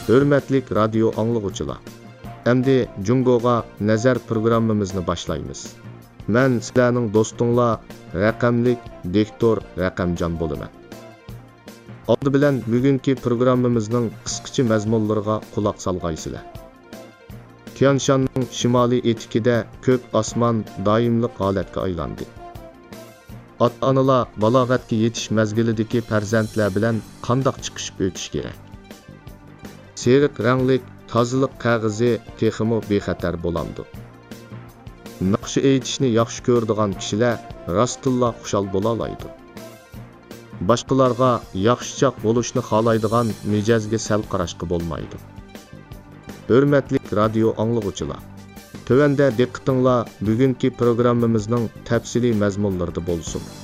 Hörmətlik radio anlıqçılar. Əmdi Jungoga nəzər proqramımızı başlayımız. Mən sizlərning dostunlar rəqəmlik diktor Rəqəmcan bolaman. Oldi bilan bugungi proqramımızning qisqacha mazmunlariga quloq solgaysizlar. Tianshanning shimoliy etikida ko'k osmon doimli holatga aylandi. Ota-onalar balog'atga yetish mazgilidagi farzandlar bilan qandoq chiqishib o'tish kerak? Seriq ranglik tozaliq qog'ozi texmo bexatar bo'landi. Naqshi aytishni yaxshi ko'radigan kishilar rostilla xushal bo'la oladi. Boshqalarga yaxshichoq bo'lishni xohlaydigan mijozga sal qarashqa bo'lmaydi. Hörmətlik radio anlıqçılar. Tövəndə diqqətinizlər bugungi proqramımızning təfsili məzmunlarida bo'lsin.